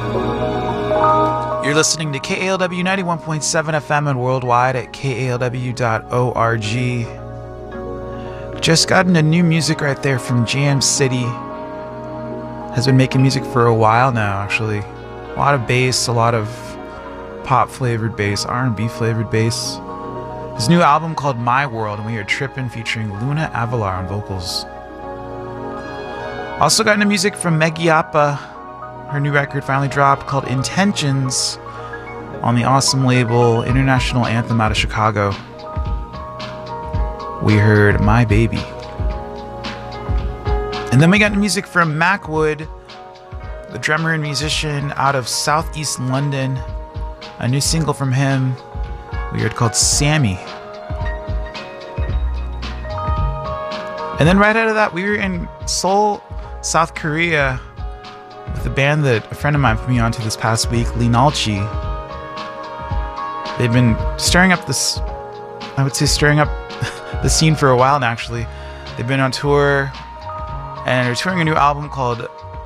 You're listening to KALW 91.7 FM and worldwide at KALW.org. Just gotten a new music right there from Jam City. Has been making music for a while now, actually. A lot of bass, a lot of pop-flavored bass, R&B flavored bass. His new album called My World, and we are Trippin' featuring Luna Avalar on vocals. Also got into music from Meggy Appa. Her new record finally dropped called Intentions on the awesome label International Anthem out of Chicago. We heard My Baby. And then we got into music from Mac Wood, the drummer and musician out of Southeast London. A new single from him we heard called Sammy. And then right out of that, we were in Seoul, South Korea, with a band that a friend of mine put me onto this past week, Linalchi. They've been stirring up the scene for a while now, actually. They've been on tour, and they're touring a new album called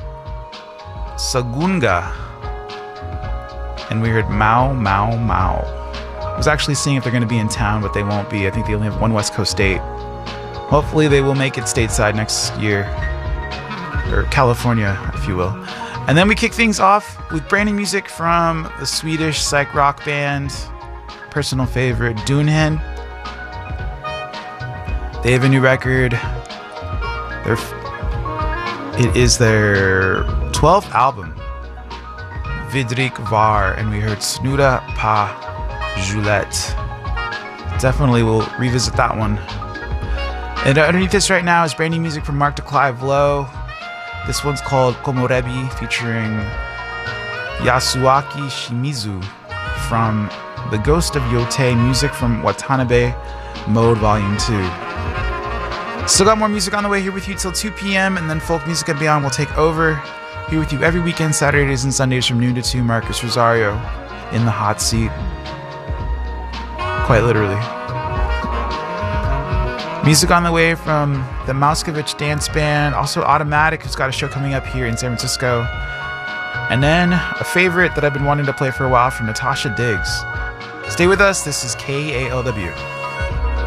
Sagunga. And we heard Mao Mao Mao. I was actually seeing if they're going to be in town, but they won't be. I think they only have one West Coast date. Hopefully they will make it stateside next year. Or California, if you will. And then we kick things off with brand new music from the Swedish psych rock band, personal favorite, Dunhen. They have a new record. It is their 12th album, Vidrik Var, and we heard Snuda Pa Juliet. Definitely will revisit that one. And underneath this right now is brand new music from Mark de Clive Lowe. This one's called Komorebi, featuring Yasuaki Shimizu from The Ghost of Yotei, music from Watanabe Mode Volume 2. Still got more music on the way here with you till 2 p.m. and then Folk Music and Beyond will take over. Here with you every weekend, Saturdays and Sundays from noon to 2. Marcus Rosario in the hot seat. Quite literally. Music on the way from the Mouskovich Dance Band, also Automatic, who's got a show coming up here in San Francisco. And then a favorite that I've been wanting to play for a while from Natasha Diggs. Stay with us, this is KALW.